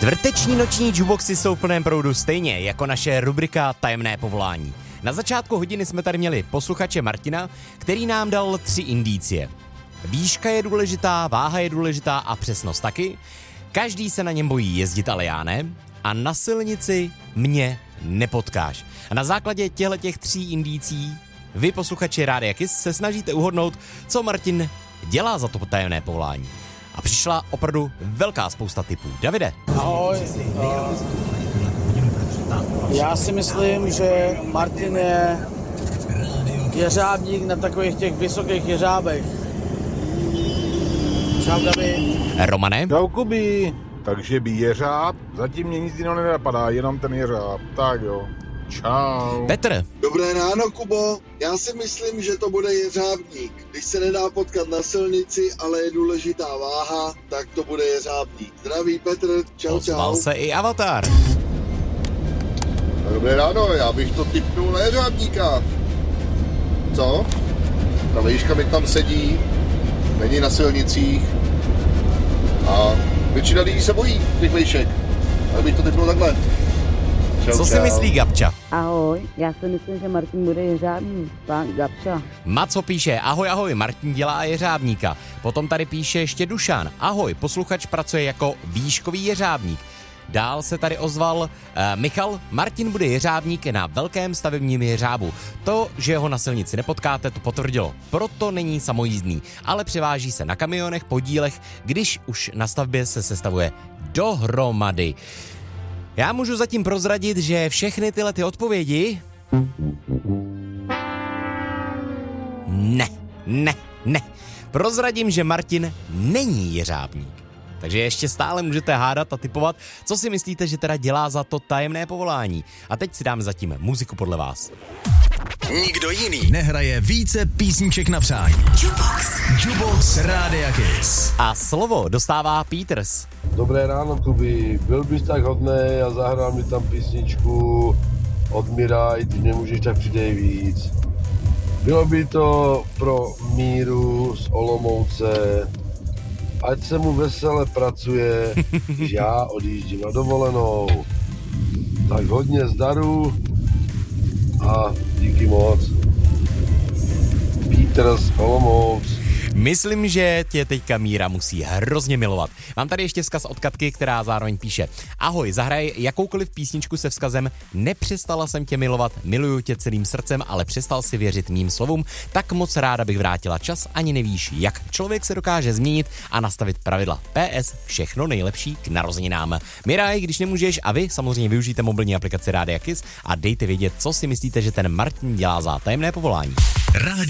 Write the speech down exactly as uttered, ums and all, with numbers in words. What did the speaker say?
Čtvrteční noční jukeboxy jsou v plném proudu stejně jako naše rubrika Tajemné povolání. Na začátku hodiny jsme tady měli posluchače Martina, který nám dal tři indicie. Výška je důležitá, váha je důležitá a přesnost taky. Každý se na něm bojí jezdit, ale já ne. A na silnici mě nepotkáš. A na základě těchto tří indicí vy, posluchači Rádia Kiss, se snažíte uhodnout, co Martin dělá za to tajemné povolání. A přišla opravdu velká spousta typů. Davide. Ahoj. Uh, já si myslím, že Martin je jeřábník na takových těch vysokých jeřábech. Čau, David. Romane. Čau, Kubi. Takže by jeřáb, zatím mě nic jiného nenapadá, jenom ten jeřáb. Tak jo. Čau. Petr. Dobré ráno, Kubo. Já si myslím, že to bude jeřábník. Když se nedá potkat na silnici, ale je důležitá váha, tak to bude jeřábník. Zdraví Petr, čau, Ozval čau. se i Avatar. Dobré ráno, já bych to tipnul na jeřábníka. Co? Ta výška mi tam sedí, není na silnicích a většina lidí se bojí těch výšek. Já bych to tipnul takhle. Čau, Co čau. si myslí Gabča? Ahoj, já si myslím, že Martin bude jeřábník, pán Gabča. Maco píše, ahoj, ahoj, Martin dělá jeřábníka. Potom tady píše ještě Dušan, ahoj, posluchač pracuje jako výškový jeřábník. Dál se tady ozval uh, Michal, Martin bude jeřábník na velkém stavebním jeřábu. To, že ho na silnici nepotkáte, to potvrdilo. Proto není samojízdný, ale převáží se na kamionech, podílech, když už na stavbě se sestavuje dohromady. Já můžu zatím prozradit, že všechny tyhle ty odpovědi... Ne, ne, ne. Prozradím, že Martin není jeřábník. Takže ještě stále můžete hádat a tipovat, co si myslíte, že teda dělá za to tajemné povolání. A teď si dáme zatím muziku podle vás. Nikdo jiný nehraje více písniček na přání. Jukebox. Jukebox Rádia Kiss. A slovo dostává Peters. Dobré ráno, Kubi. Byl bys tak hodnej a zahrál mi tam písničku od Miraj, ty nemůžeš, tak přidej víc. Bylo by to pro Míru z Olomouce, ať se mu vesele pracuje, když já odjíždím na dovolenou. Tak hodně zdaru a díky moc. Petr z Olomouc. Myslím, že tě teďka Míra musí hrozně milovat. Mám tady ještě vzkaz od Katky, která zároveň píše: ahoj, zahraj jakoukoliv písničku se vzkazem nepřestala jsem tě milovat, miluju tě celým srdcem, ale přestal si věřit mým slovům, tak moc ráda bych vrátila čas, ani nevíš, jak člověk se dokáže změnit a nastavit pravidla. P S všechno nejlepší k narozeninám. Miraj, když nemůžeš, a vy samozřejmě využijte mobilní aplikaci Rádia Kiss a dejte vědět, co si myslíte, že ten Martin dělá za tajemné povolání. Rádio